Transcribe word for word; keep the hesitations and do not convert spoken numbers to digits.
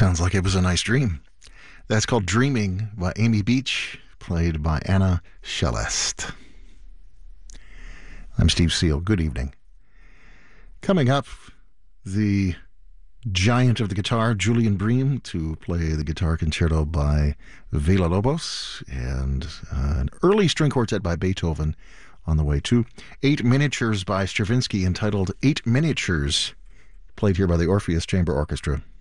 Sounds like it was a nice dream. That's called Dreaming by Amy Beach, played by Anna Shelest. I'm Steve Seal. Good evening. Coming up, the giant of the guitar, Julian Bream, to play the guitar concerto by Villa-Lobos, and uh, an early string quartet by Beethoven on the way too. Eight miniatures by Stravinsky entitled Eight Miniatures, played here by the Orpheus Chamber Orchestra.